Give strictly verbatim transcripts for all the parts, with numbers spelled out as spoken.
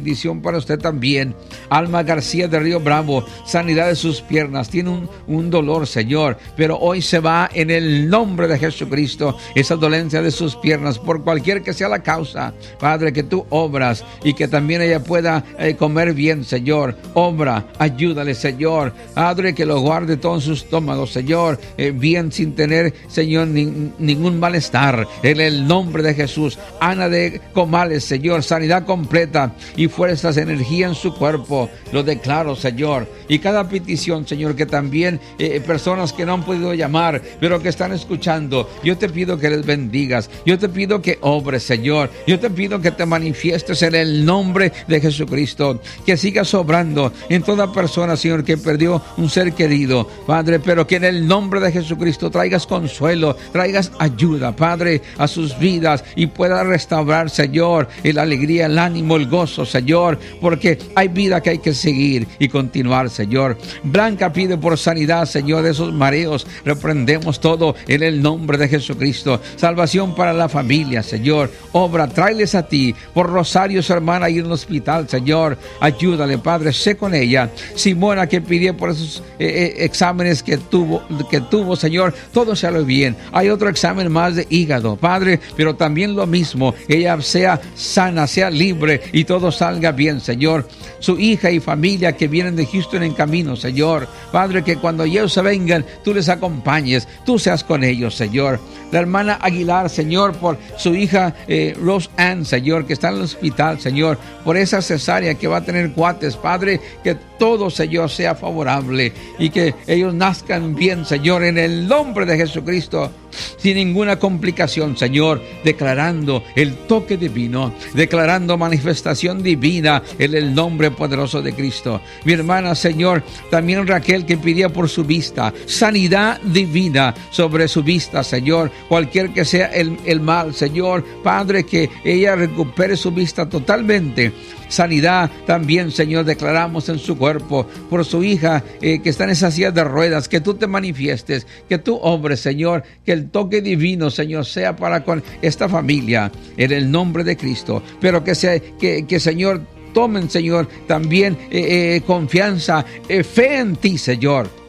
petición para usted también. Alma García de Río Bravo, sanidad de sus piernas. Tiene un, un dolor, Señor, pero hoy se va en el nombre de Jesucristo esa dolencia de sus piernas, por cualquier que sea la causa. Padre, que tú obras y que también ella pueda eh, comer bien, Señor. Obra, ayúdale, Señor. Padre, que lo guarde todo en su estómago, Señor, eh, bien, sin tener, Señor, ni, ningún malestar. En el nombre de Jesús. Ana de Comales, Señor, sanidad completa y fuerzas, energía en su cuerpo. Lo declaro, Señor. Y cada petición, Señor, que también eh, personas que no han podido llamar, pero que están escuchando, yo te pido que les bendigas. Yo te pido que obres, Señor. Yo te pido que te manifiestes en el nombre de Jesucristo. Que sigas obrando en toda persona, Señor, que perdió un ser querido, Padre, pero que en el nombre de Jesucristo traigas consuelo, traigas ayuda, Padre, a sus vidas y pueda restaurar, Señor, la alegría, el ánimo, el gozo, Señor, porque hay vida que hay que seguir y continuar, Señor. Blanca pide por sanidad, Señor, de esos mareos. Reprendemos todo en el nombre de Jesucristo. Salvación para la familia, Señor. Obra, tráeles a ti. Por Rosario, su hermana, ahí en el hospital, Señor. Ayúdale, Padre, sé con ella. Simona, que pidió por esos eh, eh, exámenes que tuvo, que tuvo, Señor, todo salió bien. Hay otro examen más de hígado, Padre, pero también lo mismo. Ella sea sana, sea libre y todo salga bien, Señor. Su hija y familia que vienen de Houston en camino, Señor. Padre, que cuando ellos se vengan, tú les acompañes, tú seas con ellos, Señor. La hermana Aguilar, Señor, por su hija eh, Rose Ann, Señor, que está en el hospital, Señor, por esa cesárea que va a tener cuates, Padre, que todo, Señor, sea favorable y que ellos nazcan bien, Señor, en el nombre de Jesucristo, sin ninguna complicación, Señor, declarando el toque divino, declarando manifestación divina en el nombre poderoso de Cristo. Mi hermana, Señor, también Raquel, que pedía por su vista, sanidad divina sobre su vista, Señor, cualquier que sea el, el mal, Señor, Padre, que ella recupere su vista totalmente. Sanidad también, Señor, declaramos en su cuerpo, por su hija eh, que está en esa silla de ruedas, que tú te manifiestes, que tú obres, Señor, que el toque divino, Señor, sea para con esta familia, en el nombre de Cristo, pero que sea, que, que Señor, tomen, Señor, también eh, eh, confianza, eh, fe en ti, Señor.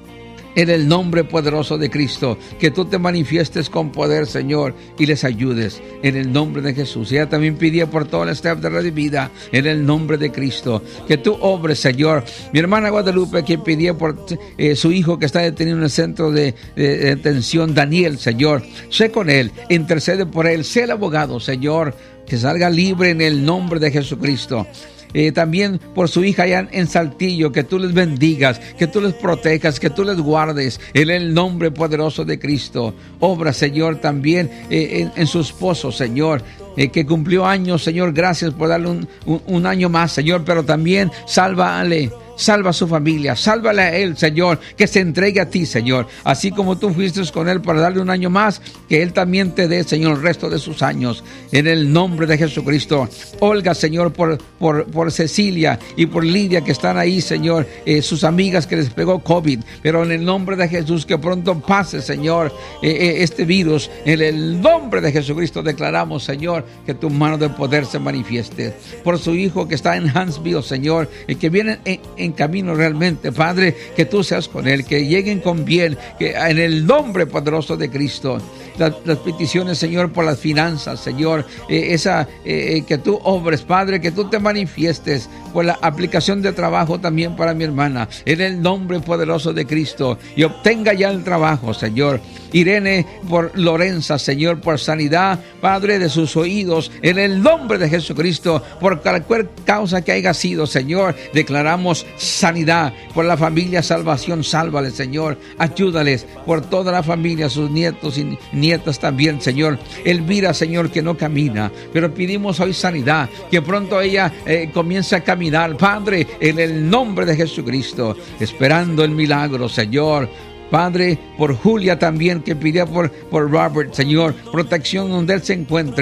En el nombre poderoso de Cristo, que tú te manifiestes con poder, Señor, y les ayudes en el nombre de Jesús. Ella también pidió por todo el staff de Radio Vida, en el nombre de Cristo, que tú obres, Señor. Mi hermana Guadalupe, que pidió por eh, su hijo que está detenido en el centro de, de, de detención, Daniel, Señor, sé con él, intercede por él, sé el abogado, Señor, que salga libre en el nombre de Jesucristo. Eh, también por su hija allá en Saltillo, que tú les bendigas, que tú les protejas, que tú les guardes en el nombre poderoso de Cristo. Obra, Señor, también eh, en, en su esposo, Señor, eh, que cumplió años, Señor, gracias por darle un, un, un año más, Señor, pero también sálvale. Salva a su familia, sálvale a él, Señor, que se entregue a ti, Señor, así como tú fuiste con él para darle un año más, que él también te dé, Señor, el resto de sus años, en el nombre de Jesucristo. Olga, Señor, por, por, por Cecilia y por Lidia, que están ahí, Señor, eh, sus amigas que les pegó COVID, pero en el nombre de Jesús, que pronto pase, Señor, eh, eh, este virus, en el nombre de Jesucristo declaramos, Señor, que tu mano de poder se manifieste. Por su hijo que está en Huntsville, Señor, y que viene en, en en camino realmente, Padre, que tú seas con él, que lleguen con bien, que en el nombre poderoso de Cristo. Las, las peticiones, Señor, por las finanzas, Señor, eh, esa eh, que tú obres, Padre, que tú te manifiestes por la aplicación de trabajo también para mi hermana, en el nombre poderoso de Cristo, y obtenga ya el trabajo, Señor. Irene, por Lorenza, Señor, por sanidad, Padre, de sus oídos, en el nombre de Jesucristo, por cualquier causa que haya sido, Señor, declaramos sanidad. Por la familia, salvación, sálvale, Señor, ayúdales, por toda la familia, sus nietos y nietas también, Señor. Elvira, Señor, que no camina, pero pedimos hoy sanidad, que pronto ella eh, comience a caminar, Padre, en el nombre de Jesucristo, esperando el milagro, Señor. Padre, por Julia también, que pidió por, por Robert, Señor, protección donde él se encuentre,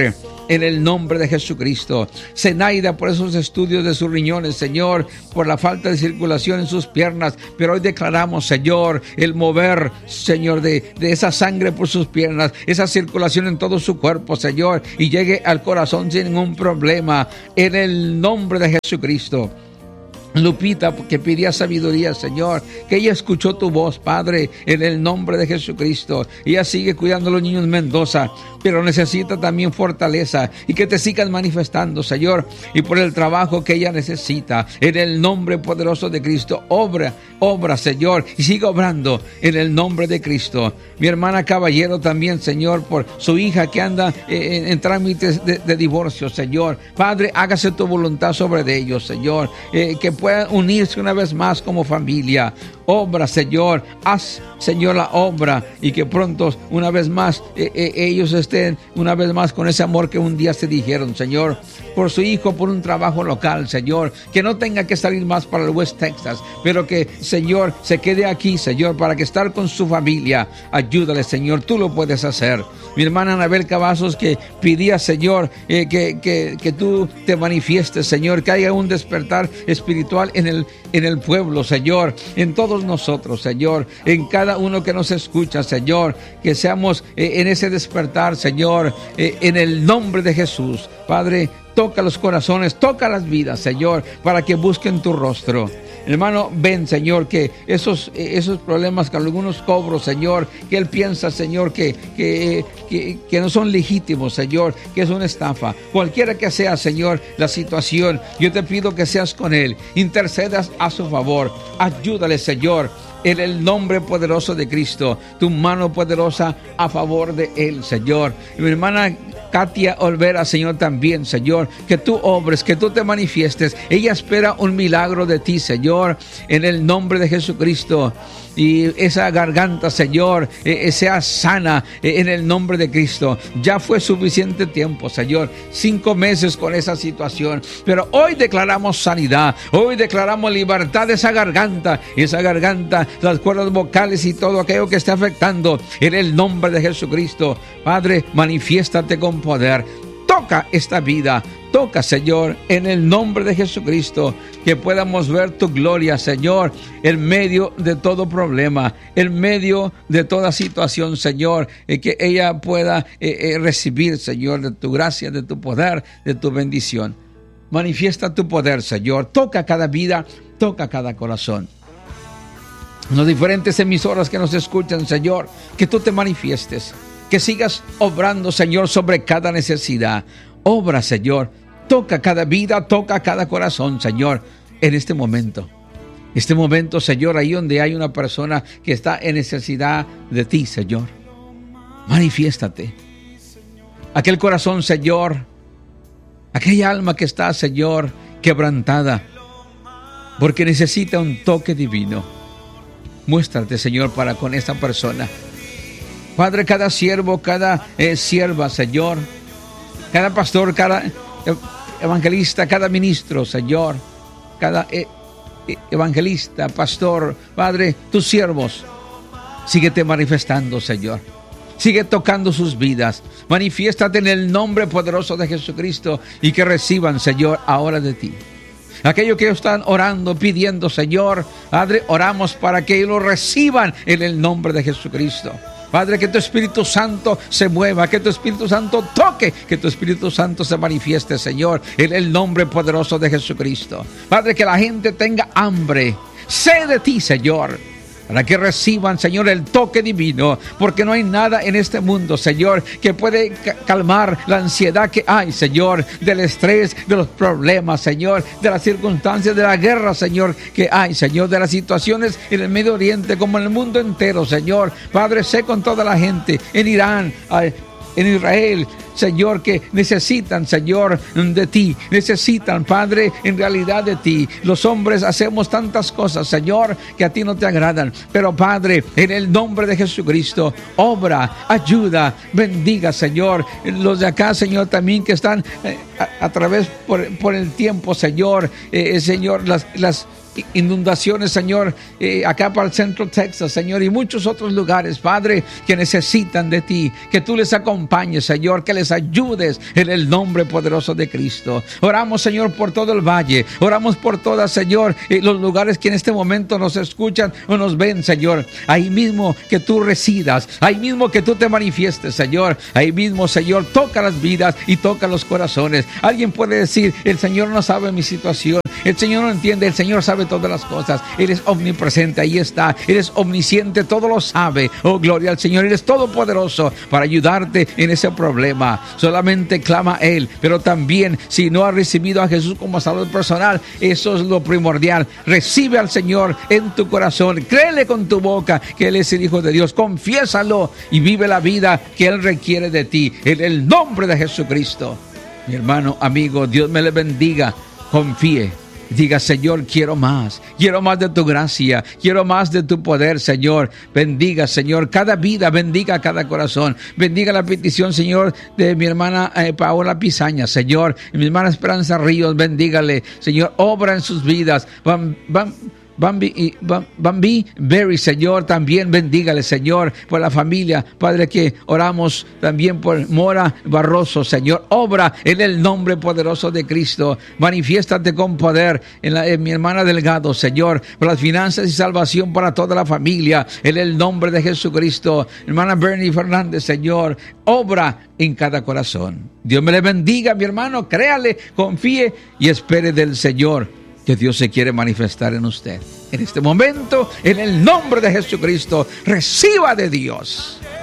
en el nombre de Jesucristo. Zenaida, por esos estudios de sus riñones, Señor, por la falta de circulación en sus piernas, pero hoy declaramos, Señor, el mover, Señor, de, de esa sangre por sus piernas, esa circulación en todo su cuerpo, Señor, y llegue al corazón sin ningún problema, en el nombre de Jesucristo. Lupita, que pedía sabiduría, Señor, que ella escuchó tu voz, Padre, en el nombre de Jesucristo. Ella sigue cuidando a los niños Mendoza, pero necesita también fortaleza y que te sigan manifestando, Señor, y por el trabajo que ella necesita, en el nombre poderoso de Cristo. Obra, obra, Señor, y sigue obrando en el nombre de Cristo. Mi hermana Caballero también, Señor, por su hija que anda en, en trámites de, de divorcio, Señor. Padre, hágase tu voluntad sobre de ellos, Señor, eh, que puedan unirse una vez más como familia. Obra, Señor, haz, Señor, la obra, y que pronto una vez más eh, eh, ellos estén una vez más con ese amor que un día se dijeron, Señor, por su hijo, por un trabajo local, Señor, que no tenga que salir más para el West Texas, pero que, Señor, se quede aquí, Señor, para que estar con su familia. Ayúdale, Señor, tú lo puedes hacer. Mi hermana Anabel Cavazos, que pedía, Señor, eh, que, que, que tú te manifiestes, Señor, que haya un despertar espiritual en el, en el pueblo, Señor, en todos nosotros, Señor, en cada uno que nos escucha, Señor, que seamos eh, en ese despertar, Señor, eh, en el nombre de Jesús. Padre, toca los corazones, toca las vidas, Señor, para que busquen tu rostro. Hermano, ven, Señor, que esos, esos problemas, que algunos cobros, Señor, que él piensa, Señor, que, que, que, que no son legítimos, Señor, que es una estafa. Cualquiera que sea, Señor, la situación, yo te pido que seas con él, intercedas a su favor, ayúdale, Señor, en el nombre poderoso de Cristo, tu mano poderosa a favor de él, Señor. Y mi hermana Katia Olvera, Señor, también, Señor, que tú obres, que tú te manifiestes. Ella espera un milagro de ti, Señor, en el nombre de Jesucristo. Y esa garganta, Señor, eh, sea sana eh, en el nombre de Cristo. Ya fue suficiente tiempo, Señor, cinco meses con esa situación, pero hoy declaramos sanidad, hoy declaramos libertad de esa garganta, esa garganta, las cuerdas vocales y todo aquello que está afectando, en el nombre de Jesucristo. Padre, manifiéstate con poder. Toca esta vida, toca, Señor, en el nombre de Jesucristo, que podamos ver tu gloria, Señor, en medio de todo problema, en medio de toda situación, Señor, y que ella pueda eh, eh, recibir, Señor, de tu gracia, de tu poder, de tu bendición. Manifiesta tu poder, Señor, toca cada vida, toca cada corazón. Las diferentes emisoras que nos escuchan, Señor, que tú te manifiestes, que sigas obrando, Señor, sobre cada necesidad. Obra, Señor, toca cada vida, toca cada corazón, Señor, en este momento. Este momento, Señor, ahí donde hay una persona que está en necesidad de ti, Señor. Manifiéstate. Aquel corazón, Señor, aquella alma que está, Señor, quebrantada, porque necesita un toque divino. Muéstrate, Señor, para con esta persona. Padre, cada siervo, cada eh, sierva, Señor, cada pastor, cada evangelista, cada ministro, Señor, cada eh, evangelista, pastor, Padre, tus siervos, síguete manifestando, Señor. Sigue tocando sus vidas. Manifiéstate en el nombre poderoso de Jesucristo y que reciban, Señor, ahora de ti. Aquellos que están orando, pidiendo, Señor, Padre, oramos para que ellos lo reciban en el nombre de Jesucristo. Padre, que tu Espíritu Santo se mueva, que tu Espíritu Santo toque, que tu Espíritu Santo se manifieste, Señor, en el nombre poderoso de Jesucristo. Padre, que la gente tenga hambre, sed de ti, Señor, para que reciban, Señor, el toque divino, porque no hay nada en este mundo, Señor, que puede calmar la ansiedad que hay, Señor, del estrés, de los problemas, Señor, de las circunstancias, de la guerra, Señor, que hay, Señor, de las situaciones en el Medio Oriente, como en el mundo entero, Señor. Padre, sé con toda la gente, en Irán, en Israel, Señor, que necesitan, Señor, de ti, necesitan, Padre, en realidad de ti. Los hombres hacemos tantas cosas, Señor, que a ti no te agradan, pero Padre, en el nombre de Jesucristo, obra, ayuda, bendiga, Señor, los de acá, Señor, también que están eh, a, a través por, por el tiempo, Señor, eh, Señor, las, las inundaciones, Señor, eh, acá para el Centro Texas, Señor, y muchos otros lugares, Padre, que necesitan de ti, que tú les acompañes, Señor, que les ayudes en el nombre poderoso de Cristo. Oramos, Señor, por todo el valle, oramos por todas, Señor, eh, los lugares que en este momento nos escuchan o nos ven, Señor, ahí mismo que tú residas, ahí mismo que tú te manifiestes, Señor, ahí mismo, Señor, toca las vidas y toca los corazones. Alguien puede decir, el Señor no sabe mi situación, el Señor no entiende, el Señor sabe todas las cosas, Él es omnipresente, ahí está, Él es omnisciente, todo lo sabe. Oh, gloria al Señor, Él es todopoderoso para ayudarte en ese problema. Solamente clama a Él, pero también si no has recibido a Jesús como Salvador personal, eso es lo primordial. Recibe al Señor en tu corazón, créele con tu boca que Él es el Hijo de Dios, confiésalo y vive la vida que Él requiere de ti, en el nombre de Jesucristo. Mi hermano, amigo, Dios me le bendiga. Confíe. Diga, Señor, quiero más, quiero más de tu gracia, quiero más de tu poder, Señor. Bendiga, Señor, cada vida, bendiga cada corazón. Bendiga la petición, Señor, de mi hermana eh, Paola Pizaña, Señor. Y mi hermana Esperanza Ríos, bendígale, Señor, obra en sus vidas. Van, van, Bambi, y Bambi Berry, Señor, también bendígale, Señor, por la familia, Padre, que oramos también por Mora Barroso, Señor, obra en el nombre poderoso de Cristo, manifiéstate con poder en, la, en mi hermana Delgado, Señor, por las finanzas y salvación para toda la familia, en el nombre de Jesucristo. Hermana Bernie Fernández, Señor, obra en cada corazón. Dios me le bendiga, mi hermano, créale, confíe y espere del Señor que Dios se quiere manifestar en usted. En este momento, en el nombre de Jesucristo, reciba de Dios.